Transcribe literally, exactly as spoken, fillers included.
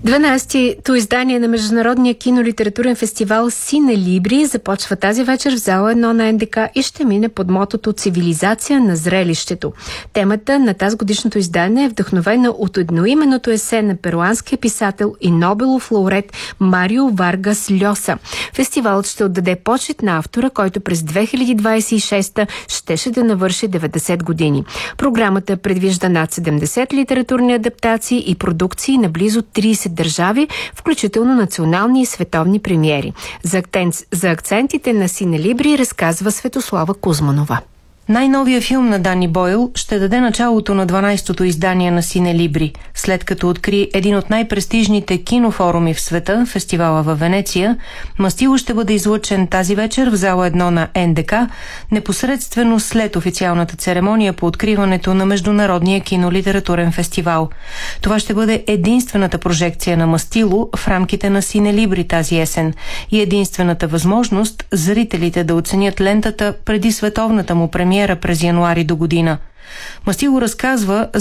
дванадесетото издание на Международния кинолитературен фестивал Сине Либри започва тази вечер в зала едно на Ен Де Ка и ще мине под мотото «Цивилизация на зрелището». Темата на тази годишното издание е вдъхновена от едноименното есе на перуанския писател и Нобелов лауреат Марио Варгас Льоса. Фестивалът ще отдаде почет на автора, който през две хиляди двадесет и шеста щеше да навърши деветдесет години. Програмата предвижда над седемдесет литературни адаптации и продукции на близо тридесет държави, включително национални и световни премиери. За, акцент, за акцентите на Сине Либри разказва Светослава Кузманова. Най-новия филм на Дани Бойл ще даде началото на дванадесетото издание на Сине Либри, след като откри един от най-престижните кинофоруми в света, фестивала във Венеция. Мастило ще бъде излъчен тази вечер в зала едно на Ен Де Ка, непосредствено след официалната церемония по откриването на Международния кинолитературен фестивал. Това ще бъде единствената прожекция на Мастило в рамките на Сине Либри тази есен и единствената възможност зрителите да оценят лентата преди световната му премиера през януари до година. Мастило разказва